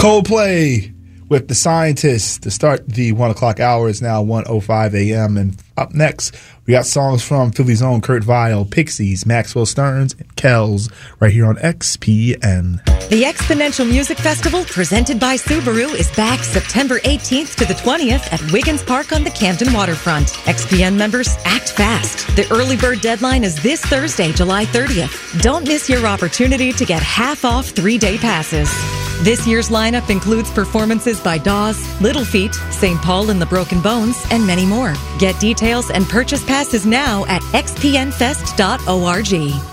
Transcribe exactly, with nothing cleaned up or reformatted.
Coldplay with The Scientists to start the one o'clock hour. Is now one oh five a.m. And up next, we got songs from Philly's own Kurt Vile, Pixies, Maxwell Stearns, and Kells right here on X P N. The Exponential Music Festival, presented by Subaru, is back September eighteenth to the twentieth at Wiggins Park on the Camden waterfront. X P N members, act fast. The early bird deadline is this Thursday, July thirtieth. Don't miss your opportunity to get half off three-day passes. This year's lineup includes performances by Dawes, Little Feat, Saint Paul and the Broken Bones, and many more. Get details and purchase passes now at x p n fest dot org.